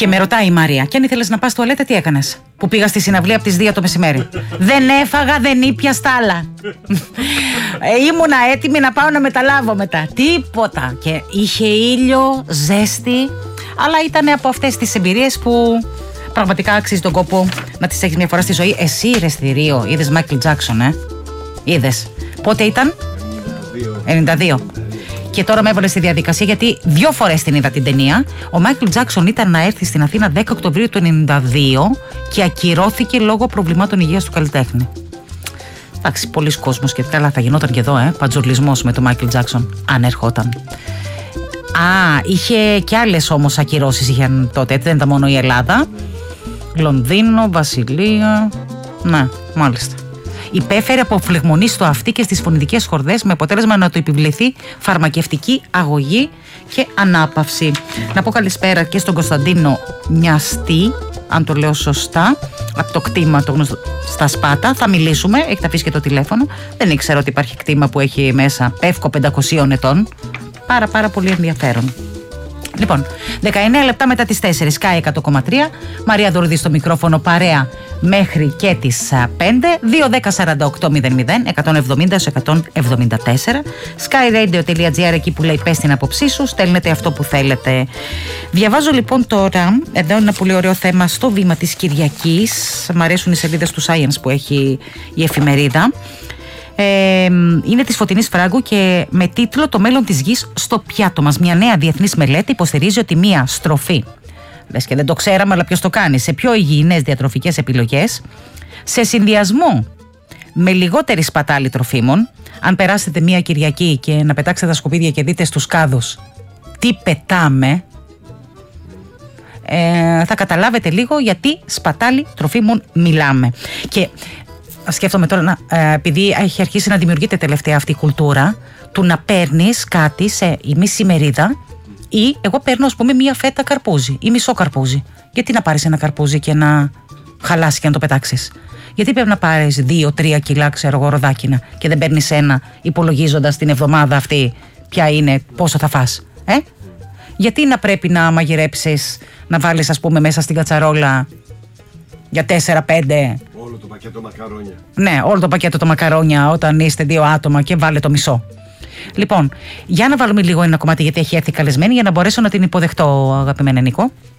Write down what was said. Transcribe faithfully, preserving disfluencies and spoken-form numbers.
Και με ρωτάει η Μαρία, και αν ήθελες να πας τουαλέτα, τι έκανες? Που πήγα στη συναυλία από τις δύο το μεσημέρι. Δεν έφαγα, δεν ήπια στ' άλλα. ε, ήμουνα έτοιμη να πάω να μεταλάβω μετά. Τίποτα. Και είχε ήλιο, ζέστη. Αλλά ήταν από αυτές τις εμπειρίες που πραγματικά αξίζει τον κόπο να τις έχεις μια φορά στη ζωή. Εσύ, ρε Θηρίο, είδες Μάικλ Τζάκσον, ε? Είδες? Πότε ήταν? ενενήντα δύο. Και τώρα με έβαλε στη διαδικασία, γιατί δύο φορές την είδα την ταινία. Ο Μάικλ Τζάκσον ήταν να έρθει στην Αθήνα δέκα Οκτωβρίου του ενενήντα δύο και ακυρώθηκε λόγω προβλημάτων υγείας του καλλιτέχνη. Εντάξει, πολλοί κόσμος και καλά θα γινόταν και εδώ, ε, παντζουρλισμός με τον Μάικλ Τζάκσον, αν ερχόταν. Α, είχε και άλλες όμως ακυρώσεις είχαν τότε, δεν ήταν μόνο η Ελλάδα. Λονδίνο, Βασιλεία. Ναι, μάλιστα. Υπέφερε από φλεγμονή στο αυτί και στις φωνητικές χορδές, με αποτέλεσμα να του επιβληθεί φαρμακευτική αγωγή και ανάπαυση. Να πω καλησπέρα και στον Κωνσταντίνο Μιαστή, αν το λέω σωστά, από το κτήμα το γνωστό στα Σπάτα. Θα μιλήσουμε, έχετε αφήσει και το τηλέφωνο. Δεν ήξερα ότι υπάρχει κτήμα που έχει μέσα Πεύκο πεντακοσίων ετών. Πάρα πάρα πολύ ενδιαφέρον. Λοιπόν, δεκαεννέα λεπτά μετά τις τέσσερις, Sky εκατό κόμμα τρία, Μαρία Δουρδή στο μικρόφωνο, παρέα μέχρι και τις πέντε, δύο δέκα σαράντα οκτώ μηδέν μηδέν, εκατόν εβδομήντα εκατόν εβδομήντα τέσσερα, skyradio.gr, εκεί που λέει πες την άποψή σου, στέλνετε αυτό που θέλετε. Διαβάζω λοιπόν τώρα, εδώ ένα πολύ ωραίο θέμα στο Βήμα της Κυριακής, μ' αρέσουν οι σελίδες του Science που έχει η εφημερίδα. Ε, είναι της Φωτεινής Φράγκου και με τίτλο «Το μέλλον της γης στο πιάτο μας». Μια νέα διεθνής μελέτη υποστηρίζει ότι μια στροφή, λες και δεν το ξέραμε, αλλά ποιος το κάνει, σε πιο υγιεινές διατροφικές επιλογές, σε συνδυασμό με λιγότερη σπατάλη τροφίμων, αν περάσετε μια Κυριακή και να πετάξετε τα σκουπίδια και δείτε στους κάδους τι πετάμε, ε, θα καταλάβετε λίγο γιατί σπατάλη τροφίμων μιλάμε. Και σκέφτομαι τώρα, να, ε, επειδή έχει αρχίσει να δημιουργείται τελευταία αυτή η κουλτούρα του να παίρνεις κάτι σε μισή μερίδα, ή εγώ παίρνω ας πούμε μία φέτα καρπούζι ή μισό καρπούζι. Γιατί να πάρεις ένα καρπούζι και να χαλάσει και να το πετάξεις? Γιατί πρέπει να πάρεις δύο τρία κιλά, ξέρω εγώ, ροδάκινα, και δεν παίρνεις ένα υπολογίζοντας την εβδομάδα αυτή ποια είναι, πόσο θα φας? Ε? Γιατί να πρέπει να μαγειρέψεις, να βάλεις ας πούμε μέσα στην κατσαρόλα για τέσσερα πέντε. Όλο το πακέτο μακαρόνια. Ναι, όλο το πακέτο το μακαρόνια όταν είστε δύο άτομα και βάλε το μισό. Λοιπόν, για να βάλουμε λίγο ένα κομμάτι, γιατί έχει έρθει καλεσμένη, για να μπορέσω να την υποδεχτώ, αγαπημένη Νίκο.